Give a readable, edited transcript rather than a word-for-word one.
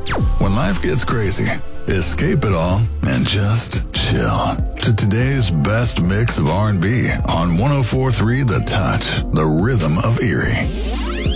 When life gets crazy, escape it all and just chill to today's best mix of R&B on 104.3 The Touch, the rhythm of Erie.